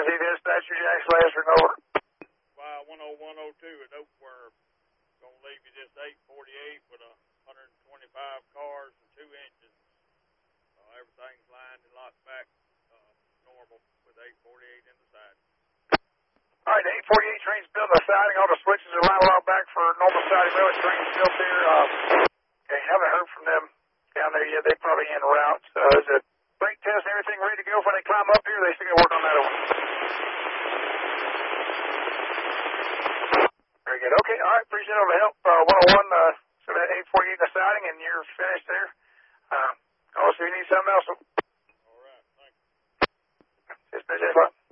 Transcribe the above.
Was he dispatcher Jack's last over? 10102 at Oakworm. Gonna leave you this 848 with 125 cars and 2 engines. Everything's lined and locked back normal with 848 in the side. All right, the 848 train's built the siding. All the switches are lined out back for normal siding. Railway train's built there. Okay, haven't heard from them down there yet. They probably en route. Is it brake test and everything ready to go when they climb up here? They still got to work on that one. Very good. Okay, all right. Appreciate all the help. 101, so that 848 in the siding, and you're finished there. Also, if you need something else. All right, thanks. Just